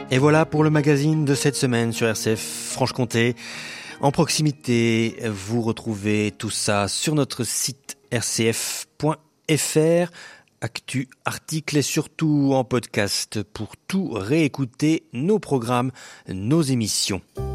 Et voilà pour le magazine de cette semaine sur RCF Franche-Comté. En proximité, vous retrouvez tout ça sur notre site rcf.fr. Actu, articles et surtout en podcast pour tout réécouter nos programmes, nos émissions.